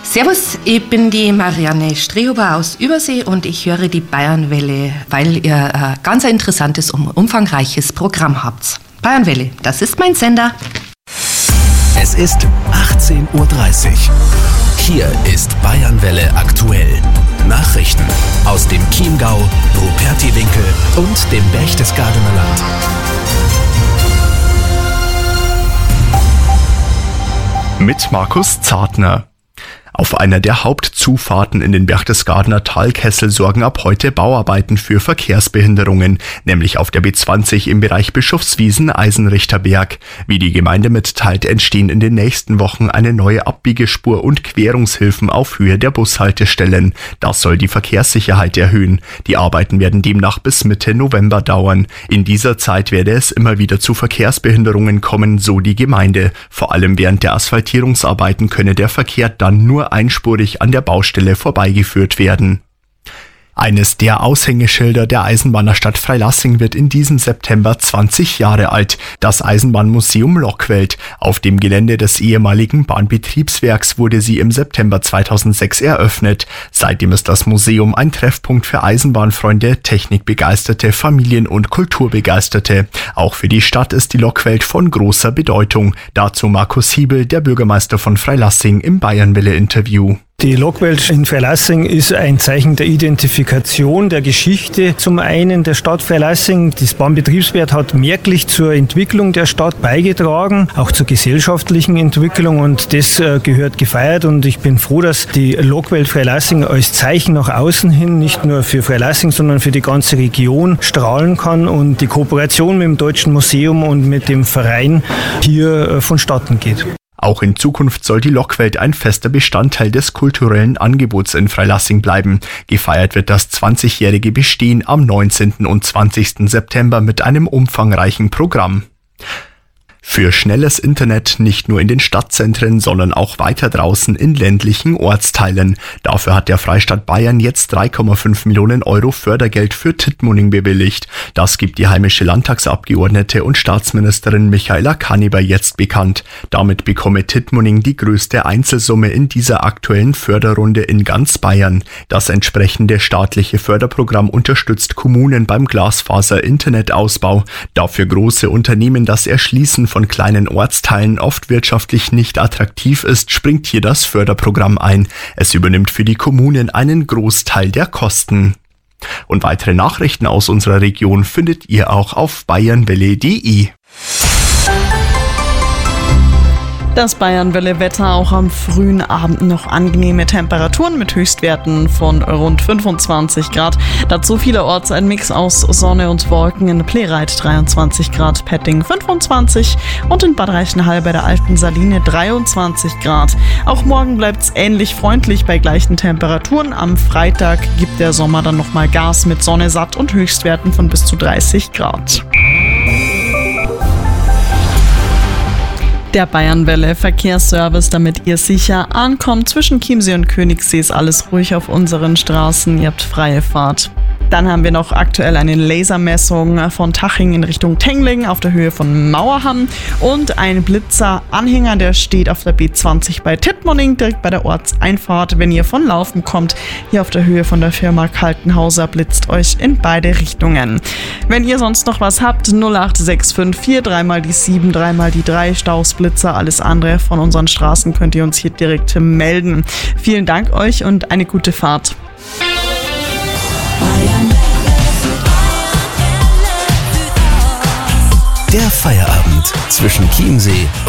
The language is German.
Servus, ich bin die Marianne Strehuber aus Übersee und ich höre die Bayernwelle, weil ihr ein ganz interessantes und umfangreiches Programm habt. Bayernwelle, das ist mein Sender. Es ist 18:30 Uhr. Hier ist Bayernwelle aktuell. Nachrichten aus dem Chiemgau, Rupertiwinkel und dem Berchtesgadener Land. Mit Markus Zartner. Auf einer der Hauptzufahrten in den Berchtesgadener Talkessel sorgen ab heute Bauarbeiten für Verkehrsbehinderungen, nämlich auf der B20 im Bereich Bischofswiesen-Eisenrichterberg. Wie die Gemeinde mitteilt, entstehen in den nächsten Wochen eine neue Abbiegespur und Querungshilfen auf Höhe der Bushaltestellen. Das soll die Verkehrssicherheit erhöhen. Die Arbeiten werden demnach bis Mitte November dauern. In dieser Zeit werde es immer wieder zu Verkehrsbehinderungen kommen, so die Gemeinde. Vor allem während der Asphaltierungsarbeiten könne der Verkehr dann nur einspurig an der Baustelle vorbeigeführt werden. Eines der Aushängeschilder der Eisenbahnerstadt Freilassing wird in diesem September 20 Jahre alt. Das Eisenbahnmuseum Lokwelt. Auf dem Gelände des ehemaligen Bahnbetriebswerks wurde sie im September 2006 eröffnet. Seitdem ist das Museum ein Treffpunkt für Eisenbahnfreunde, Technikbegeisterte, Familien- und Kulturbegeisterte. Auch für die Stadt ist die Lokwelt von großer Bedeutung. Dazu Markus Hiebel, der Bürgermeister von Freilassing, im Bayernwelle-Interview. Die Lokwelt in Freilassing ist ein Zeichen der Identifikation, der Geschichte zum einen der Stadt Freilassing. Das Bahnbetriebswerk hat merklich zur Entwicklung der Stadt beigetragen, auch zur gesellschaftlichen Entwicklung, und das gehört gefeiert, und ich bin froh, dass die Lokwelt Freilassing als Zeichen nach außen hin nicht nur für Freilassing, sondern für die ganze Region strahlen kann und die Kooperation mit dem Deutschen Museum und mit dem Verein hier vonstatten geht. Auch in Zukunft soll die Lokwelt ein fester Bestandteil des kulturellen Angebots in Freilassing bleiben. Gefeiert wird das 20-jährige Bestehen am 19. und 20. September mit einem umfangreichen Programm. Für schnelles Internet nicht nur in den Stadtzentren, sondern auch weiter draußen in ländlichen Ortsteilen. Dafür hat der Freistaat Bayern jetzt 3,5 Millionen Euro Fördergeld für Tittmoning bewilligt. Das gibt die heimische Landtagsabgeordnete und Staatsministerin Michaela Kanneber jetzt bekannt. Damit bekomme Tittmoning die größte Einzelsumme in dieser aktuellen Förderrunde in ganz Bayern. Das entsprechende staatliche Förderprogramm unterstützt Kommunen beim Glasfaser-Internetausbau. Dafür große Unternehmen das Erschließen von kleinen Ortsteilen oft wirtschaftlich nicht attraktiv ist, springt hier das Förderprogramm ein. Es übernimmt für die Kommunen einen Großteil der Kosten. Und weitere Nachrichten aus unserer Region findet ihr auch auf bayernwelle.de. Das Bayernwelle-Wetter, auch am frühen Abend noch angenehme Temperaturen mit Höchstwerten von rund 25 Grad. Dazu vielerorts ein Mix aus Sonne und Wolken. In Plehreit 23 Grad, Petting 25 und in Bad Reichenhall bei der Alten Saline 23 Grad. Auch morgen bleibt es ähnlich freundlich bei gleichen Temperaturen. Am Freitag gibt der Sommer dann nochmal Gas mit Sonne satt und Höchstwerten von bis zu 30 Grad. Der Bayernwelle Verkehrsservice, damit ihr sicher ankommt. Zwischen Chiemsee und Königssee ist alles ruhig auf unseren Straßen. Ihr habt freie Fahrt. Dann haben wir noch aktuell eine Lasermessung von Taching in Richtung Tengling auf der Höhe von Mauerham und ein Blitzer-Anhänger, der steht auf der B20 bei Tittmoning, direkt bei der Ortseinfahrt. Wenn ihr von Laufen kommt, hier auf der Höhe von der Firma Kaltenhauser, blitzt euch in beide Richtungen. Wenn ihr sonst noch was habt, 08654 3 die 7, 3 die 3, Staus, Blitzer, alles andere von unseren Straßen könnt ihr uns hier direkt melden. Vielen Dank euch und eine gute Fahrt. Der Feierabend zwischen Chiemsee